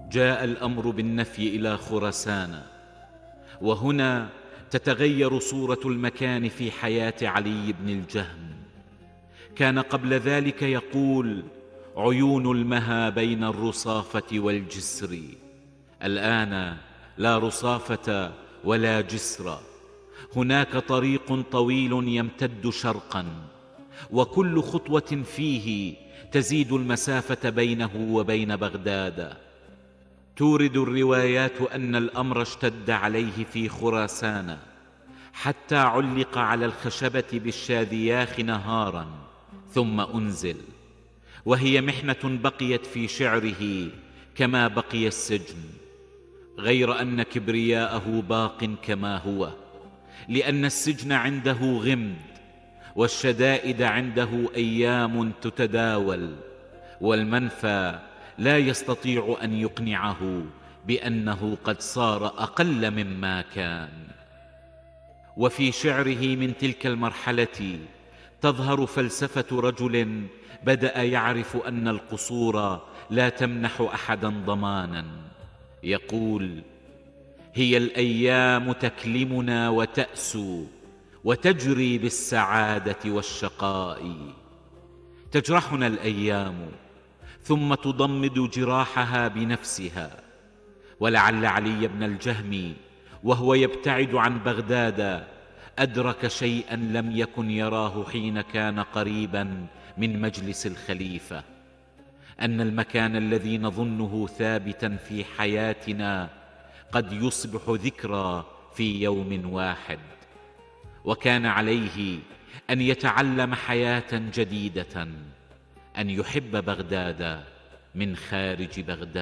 جاء الأمر بالنفي إلى خراسان، وهنا تتغير صورة المكان في حياة علي بن الجهم. كان قبل ذلك يقول: عيون المها بين الرصافة والجسر. الآن لا رصافة ولا جسر، هناك طريق طويل يمتد شرقا، وكل خطوة فيه تزيد المسافة بينه وبين بغداد. تورد الروايات أن الأمر اشتد عليه في خراسان حتى علق على الخشبة بالشاذياخ نهارا ثم أنزل، وهي محنة بقيت في شعره كما بقي السجن، غير أن كبرياءه باق كما هو، لأن السجن عنده غمد، والشدائد عنده أيام تتداول، والمنفى لا يستطيع أن يقنعه بأنه قد صار أقل مما كان. وفي شعره من تلك المرحلة تظهر فلسفة رجل بدأ يعرف أن القصور لا تمنح أحدا ضمانا. يقول: هي الأيام تكلمنا وتأسو، وتجري بالسعادة والشقاء. تجرحنا الأيام ثم تضمد جراحها بنفسها. ولعل علي بن الجهم وهو يبتعد عن بغداد أدرك شيئا لم يكن يراه حين كان قريبا من مجلس الخليفة، أن المكان الذي نظنه ثابتا في حياتنا قد يصبح ذكرى في يوم واحد. وكان عليه أن يتعلم حياة جديدة، أن يحب بغداد من خارج بغداد.